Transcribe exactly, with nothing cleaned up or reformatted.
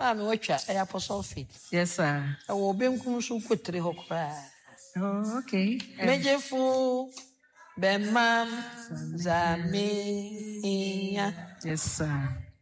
Ma me watcha e apostle feet. Yes, sir. I will be kum so kutre hokra. Oh, okay. Mejefu Bemam Zamiya. Yes, sir.